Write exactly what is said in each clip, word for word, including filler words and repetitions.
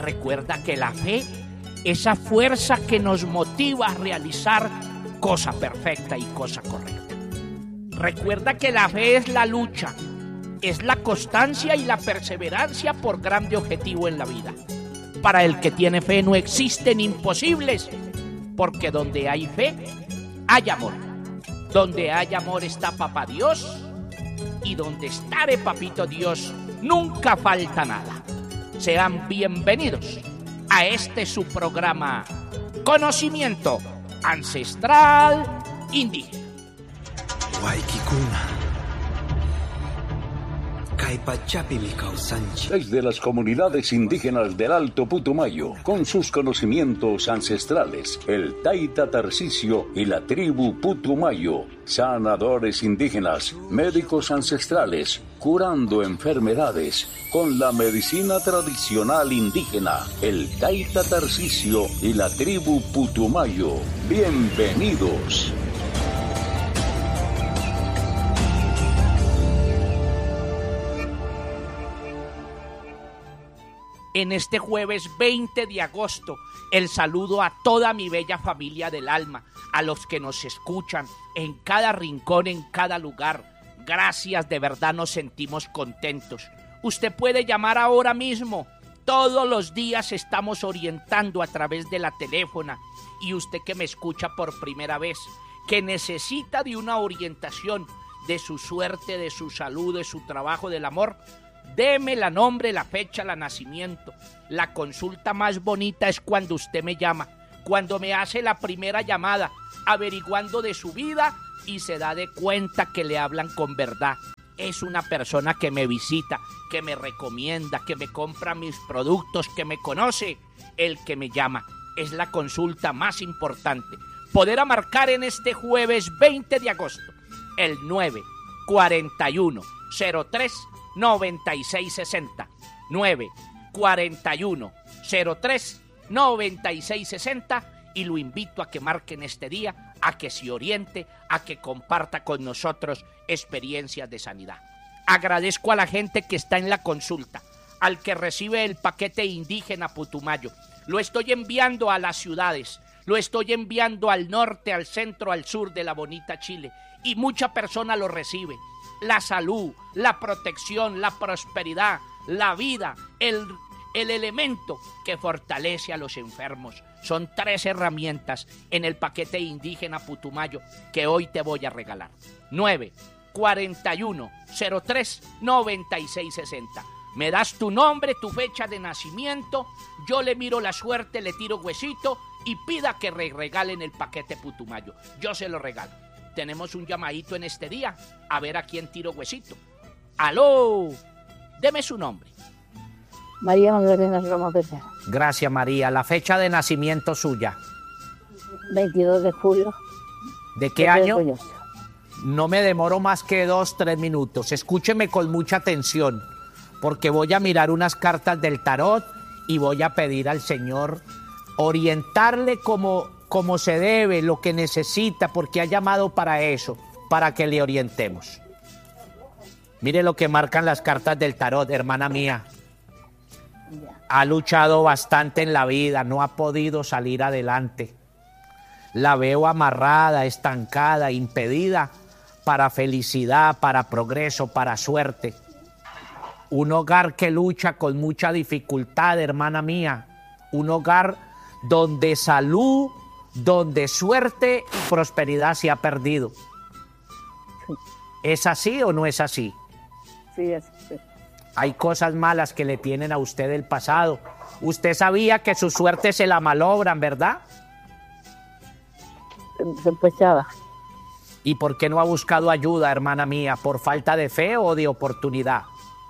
Recuerda que la fe, esa fuerza que nos motiva a realizar cosa perfecta y cosa correcta. Recuerda que la fe es la lucha, es la constancia y la perseverancia por grande objetivo en la vida. Para el que tiene fe no existen imposibles, porque donde hay fe, hay amor. Donde hay amor está Papá Dios, y donde estaré Papito Dios, nunca falta nada. Sean bienvenidos a este su programa Conocimiento Ancestral Indígena. Desde las comunidades indígenas del Alto Putumayo, con sus conocimientos ancestrales, el Taita Tarcisio y la tribu Putumayo, sanadores indígenas, médicos ancestrales, curando enfermedades con la medicina tradicional indígena, el Taita Tarcisio y la tribu Putumayo. Bienvenidos. En este jueves veinte de agosto, el saludo a toda mi bella familia del alma, a los que nos escuchan en cada rincón, en cada lugar. Gracias, de verdad nos sentimos contentos. Usted puede llamar ahora mismo. Todos los días estamos orientando a través de la teléfona. Y usted que me escucha por primera vez, que necesita de una orientación de su suerte, de su salud, de su trabajo, del amor, deme la nombre, la fecha, el nacimiento. La consulta más bonita es cuando usted me llama, cuando me hace la primera llamada, averiguando de su vida y se da de cuenta que le hablan con verdad. Es una persona que me visita, que me recomienda, que me compra mis productos, que me conoce. El que me llama es la consulta más importante. Poder marcar en este jueves veinte de agosto el nueve cuarenta y uno cero tres noventa y seis sesenta, nueve cuarenta y uno cero tres noventa y seis sesenta, y lo invito a que marquen este día, a que se oriente, a que comparta con nosotros experiencias de sanidad. Agradezco a la gente que está en la consulta, al que recibe el paquete indígena Putumayo. Lo estoy enviando a las ciudades, lo estoy enviando al norte, al centro, al sur de la bonita Chile, y mucha persona lo recibe. La salud, la protección, la prosperidad, la vida, el, el elemento que fortalece a los enfermos. Son tres herramientas en el paquete indígena Putumayo que hoy te voy a regalar. nueve cuarenta y uno cero tres noventa y seis sesenta. Me das tu nombre, tu fecha de nacimiento, yo le miro la suerte, le tiro huesito y pida que re regalen el paquete Putumayo. Yo se lo regalo. Tenemos un llamadito en este día, a ver a quién tiro huesito. ¡Aló! Deme su nombre. María Magdalena Roma Pérez. Gracias, María. La fecha de nacimiento suya. veintidós de julio. ¿De qué año? No me demoro más que dos, tres minutos. Escúcheme con mucha atención, porque voy a mirar unas cartas del tarot y voy a pedir al Señor orientarle como... como se debe, lo que necesita, porque ha llamado para eso, para que le orientemos. Mire lo que marcan las cartas del tarot, hermana mía. Ha luchado bastante en la vida, no ha podido salir adelante. La veo amarrada, estancada, impedida para felicidad, para progreso, para suerte. Un hogar que lucha con mucha dificultad, hermana mía. Un hogar donde salud, donde suerte y prosperidad se ha perdido. ¿Es así o no es así? Sí, es así. Hay cosas malas que le tienen a usted del pasado. Usted sabía que su suerte se la malogran, ¿verdad? Sospechaba. ¿Y por qué no ha buscado ayuda, hermana mía? ¿Por falta de fe o de oportunidad?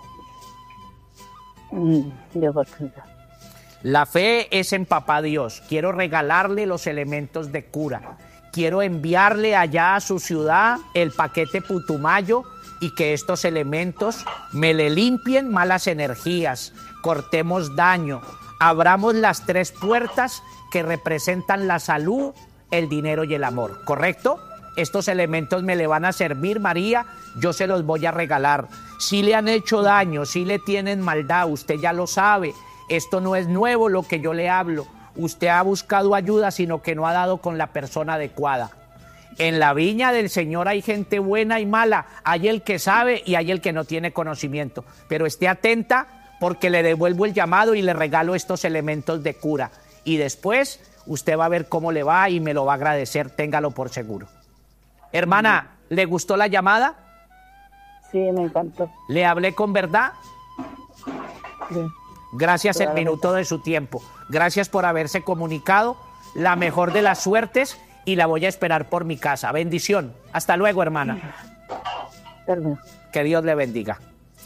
Mm, de oportunidad. La fe es en Papá Dios. Quiero regalarle los elementos de cura. Quiero enviarle allá a su ciudad el paquete Putumayo y que estos elementos me le limpien malas energías, cortemos daño, abramos las tres puertas que representan la salud, el dinero y el amor, ¿correcto? Estos elementos me le van a servir, María, yo se los voy a regalar. Si le han hecho daño, si le tienen maldad, usted ya lo sabe, Esto no es nuevo lo que yo le hablo. Usted ha buscado ayuda, sino que no ha dado con la persona adecuada. En la viña del Señor hay gente buena y mala. Hay el que sabe y hay el que no tiene conocimiento. Pero esté atenta porque le devuelvo el llamado y le regalo estos elementos de cura. Y después usted va a ver cómo le va y me lo va a agradecer, téngalo por seguro. Hermana, ¿le gustó la llamada? Sí, me encantó. ¿Le hablé con verdad? Sí. Gracias el minuto de su tiempo. Gracias por haberse comunicado. La mejor de las suertes y la voy a esperar por mi casa. Bendición. Hasta luego, hermana. Perdón. Que Dios le bendiga.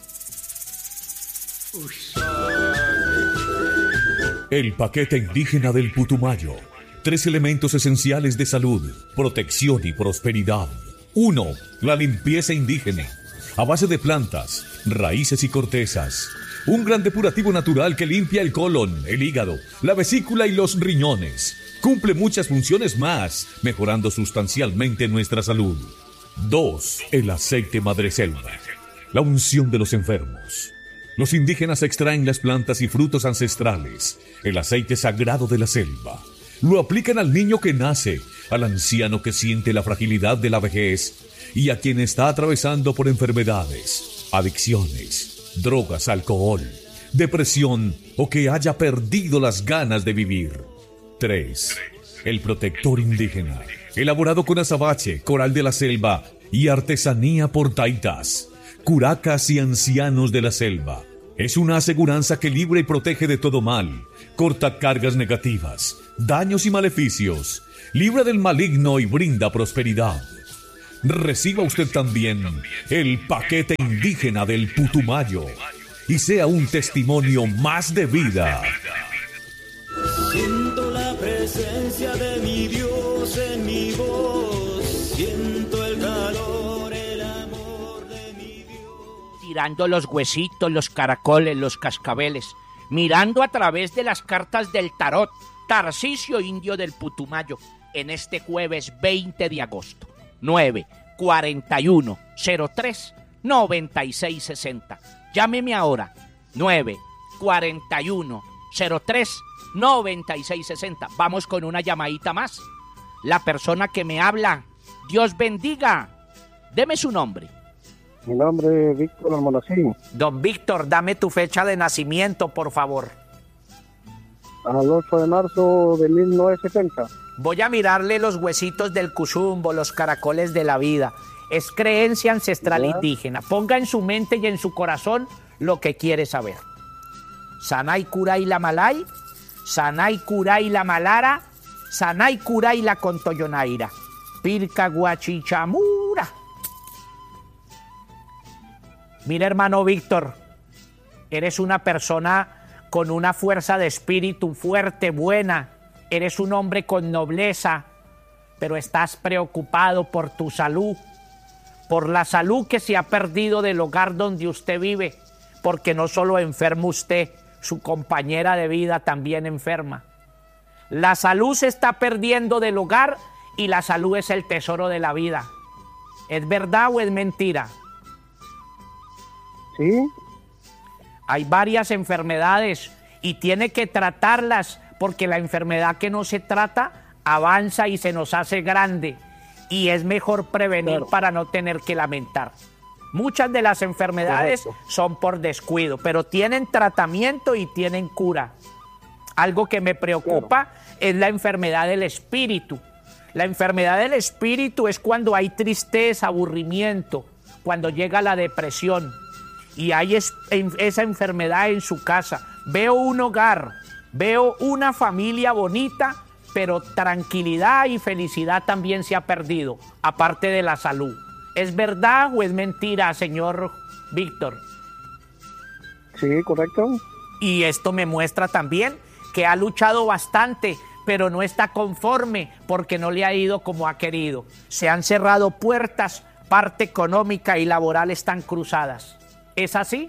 El paquete indígena del Putumayo. Tres elementos esenciales de salud, protección y prosperidad. Uno, la limpieza indígena, a base de plantas, raíces y cortezas. Un gran depurativo natural que limpia el colon, el hígado, la vesícula y los riñones. Cumple muchas funciones más, mejorando sustancialmente nuestra salud. Dos, el aceite madreselva, la unción de los enfermos. Los indígenas extraen las plantas y frutos ancestrales, el aceite sagrado de la selva. Lo aplican al niño que nace, al anciano que siente la fragilidad de la vejez y a quien está atravesando por enfermedades, adicciones, drogas, alcohol, depresión o que haya perdido las ganas de vivir. tres. El protector indígena, elaborado con azabache, coral de la selva y artesanía por taitas, curacas y ancianos de la selva. Es una aseguranza que libra y protege de todo mal, corta cargas negativas, daños y maleficios, libra del maligno y brinda prosperidad. Reciba usted también el paquete indígena del Putumayo y sea un testimonio más de vida. Siento la presencia de mi Dios en mi voz, siento el calor, el amor de mi Dios. Tirando los huesitos, los caracoles, los cascabeles, mirando a través de las cartas del tarot, Tarcisio Indio del Putumayo, en este jueves veinte de agosto, nueve cuarenta y uno cero tres noventa y seis sesenta. Llámeme ahora, nueve cuarenta y uno cero tres noventa y seis sesenta. Vamos con una llamadita más. La persona que me habla, Dios bendiga. Deme su nombre. Mi nombre es Víctor Almonacín. Don Víctor, dame tu fecha de nacimiento, por favor. Al ocho de marzo de mil novecientos setenta. Voy a mirarle los huesitos del cuzumbo, los caracoles de la vida. Es creencia ancestral ¿Ya? indígena. Ponga en su mente y en su corazón lo que quiere saber. Sanay Kuray la Malay, Sanay Kuray la Malara, Sanay Kuray la Contoyonaira, Pirca Guachichamura. Mira, hermano Víctor, eres una persona con una fuerza de espíritu fuerte, buena. Eres un hombre con nobleza, pero estás preocupado por tu salud, por la salud que se ha perdido del hogar donde usted vive, porque no solo enferma usted, su compañera de vida también enferma. La salud se está perdiendo del hogar y la salud es el tesoro de la vida. ¿Es verdad o es mentira? ¿Sí? Hay varias enfermedades y tiene que tratarlas porque la enfermedad que no se trata avanza y se nos hace grande y es mejor prevenir Claro. para no tener que lamentar. Muchas de las enfermedades Correcto. son por descuido, pero tienen tratamiento y tienen cura. Algo que me preocupa es la enfermedad del espíritu. La enfermedad del espíritu es cuando hay tristeza, aburrimiento, cuando llega la depresión y hay es, en, esa enfermedad en su casa. Veo un hogar, veo una familia bonita, pero tranquilidad y felicidad también se ha perdido, aparte de la salud. ¿Es verdad o es mentira, señor Víctor? Sí, correcto. Y esto me muestra también que ha luchado bastante, pero no está conforme porque no le ha ido como ha querido. Se han cerrado puertas, parte económica y laboral están cruzadas. ¿Es así?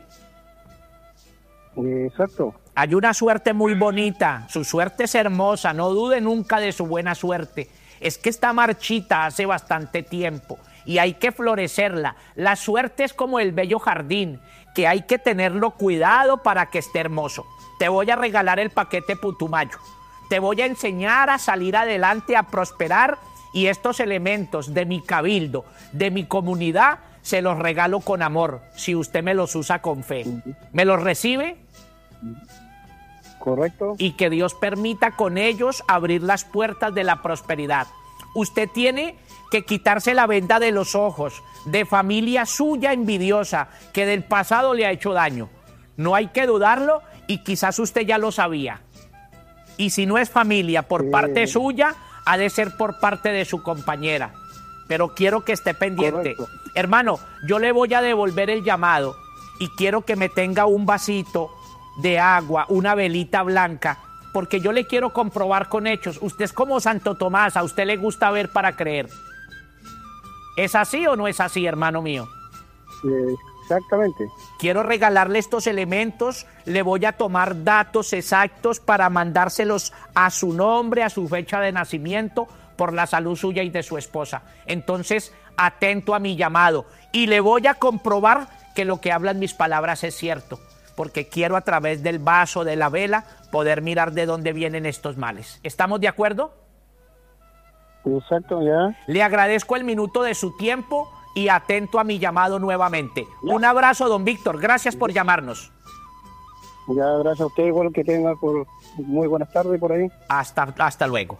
Exacto. Hay una suerte muy bonita, su suerte es hermosa, no dude nunca de su buena suerte. Es que está marchita hace bastante tiempo y hay que florecerla. La suerte es como el bello jardín que hay que tenerlo cuidado para que esté hermoso. Te voy a regalar el paquete Putumayo. Te voy a enseñar a salir adelante, a prosperar, y estos elementos de mi cabildo, de mi comunidad, se los regalo con amor, si usted me los usa con fe. ¿Me los recibe? Correcto. Y que Dios permita con ellos abrir las puertas de la prosperidad. Usted tiene que quitarse la venda de los ojos de familia suya envidiosa que del pasado le ha hecho daño. No hay que dudarlo, y quizás usted ya lo sabía. Y si no es familia por parte suya, ha de ser por parte de su compañera. Pero quiero que esté pendiente. Correcto. Hermano, yo le voy a devolver el llamado y quiero que me tenga un vasito de agua, una velita blanca, porque yo le quiero comprobar con hechos. Usted es como Santo Tomás, a usted le gusta ver para creer. ¿Es así o no es así, hermano mío? Eh, exactamente. Quiero regalarle estos elementos, le voy a tomar datos exactos para mandárselos a su nombre, a su fecha de nacimiento, por la salud suya y de su esposa. Entonces, atento a mi llamado, y le voy a comprobar que lo que hablan mis palabras es cierto, porque quiero a través del vaso, de la vela, poder mirar de dónde vienen estos males. ¿Estamos de acuerdo? Exacto, ya. Le agradezco el minuto de su tiempo y atento a mi llamado nuevamente. Un abrazo, don Víctor. Gracias por llamarnos. Ya, gracias a usted, igual que tenga por muy buenas tardes por ahí. Hasta, hasta luego.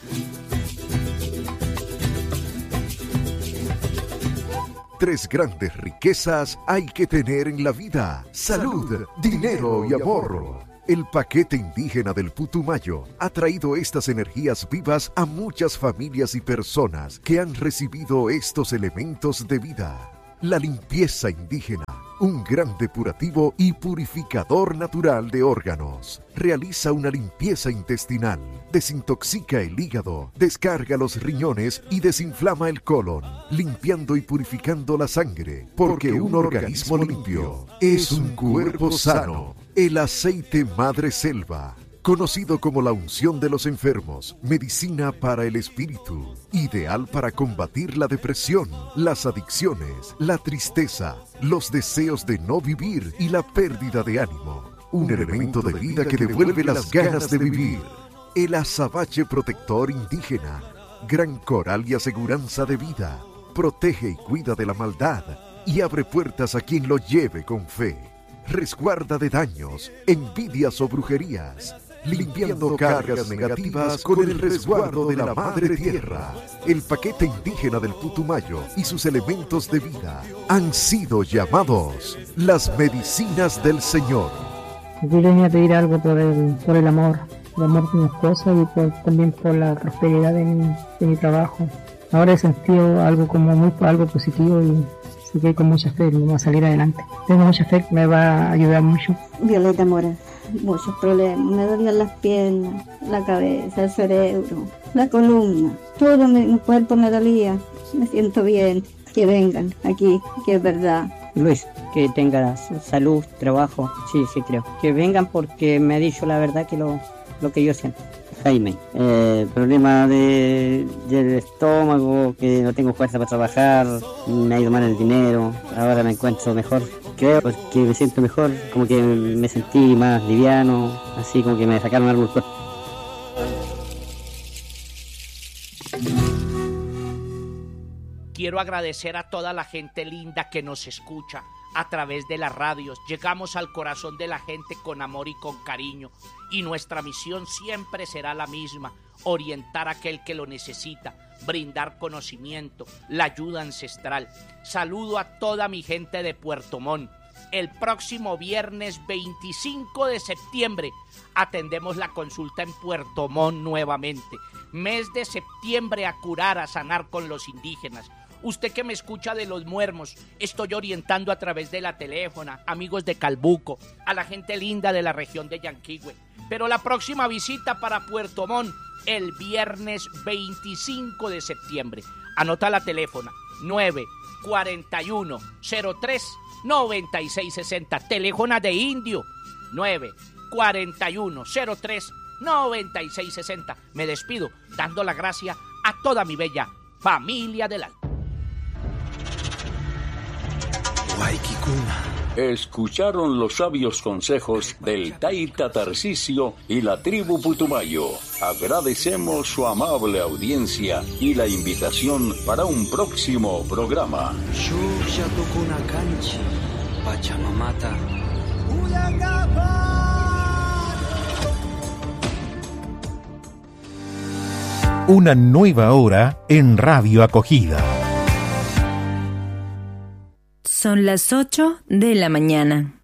Tres grandes riquezas hay que tener en la vida: salud, dinero y amor. El paquete indígena del Putumayo ha traído estas energías vivas a muchas familias y personas que han recibido estos elementos de vida. La limpieza indígena, un gran depurativo y purificador natural de órganos. Realiza una limpieza intestinal, desintoxica el hígado, descarga los riñones y desinflama el colon, limpiando y purificando la sangre, porque un organismo limpio es un cuerpo sano. El aceite Madre Selva, conocido como la unción de los enfermos, medicina para el espíritu, ideal para combatir la depresión, las adicciones, la tristeza, los deseos de no vivir y la pérdida de ánimo. Un elemento de vida que devuelve las ganas de vivir. El azabache protector indígena, gran coral y aseguranza de vida, protege y cuida de la maldad y abre puertas a quien lo lleve con fe. Resguarda de daños, envidias o brujerías, limpiando cargas negativas con el resguardo de la Madre Tierra. El paquete indígena del Putumayo y sus elementos de vida han sido llamados las medicinas del Señor. Yo venía a pedir algo por el, por el amor, el amor de mi esposa y por, también por la prosperidad de mi, de mi trabajo. Ahora he sentido algo como muy algo positivo y sé que con mucha fe me va a salir adelante. Tengo mucha fe que me va a ayudar mucho. Violeta Mora, muchos problemas. Me dolían las piernas, la cabeza, el cerebro, la columna. Todo mi, mi cuerpo me dolía. Me siento bien. Que vengan aquí, que es verdad. Luis, que tenga salud, trabajo. Sí, sí creo. Que vengan porque me ha dicho la verdad que lo, lo que yo siento. Jaime, eh, problema de, del estómago, que no tengo fuerza para trabajar, me ha ido mal el dinero, ahora me encuentro mejor, creo que me siento mejor, como que me sentí más liviano, así como que me sacaron algo del cuerpo. Quiero agradecer a toda la gente linda que nos escucha a través de las radios. Llegamos al corazón de la gente con amor y con cariño, y nuestra misión siempre será la misma: orientar a aquel que lo necesita, brindar conocimiento, la ayuda ancestral. Saludo a toda mi gente de Puerto Montt. El próximo viernes veinticinco de septiembre atendemos la consulta en Puerto Montt nuevamente. Mes de septiembre a curar, a sanar con los indígenas. Usted que me escucha de Los Muermos, estoy orientando a través de la teléfona, amigos de Calbuco, a la gente linda de la región de Yanquihue. Pero la próxima visita para Puerto Montt, el viernes veinticinco de septiembre. Anota la teléfona, nueve cuatro uno cero tres nueve seis seis cero, teléfono de Indio, nueve cuatro uno cero tres nueve seis seis cero. Me despido dando la gracia a toda mi bella familia del alma. Waikikuna. Escucharon los sabios consejos del Taita Tarcisio y la tribu Putumayo. Agradecemos su amable audiencia y la invitación para un próximo programa. Pachamamata. Una nueva hora en Radio Acogida. Son las ocho de la mañana.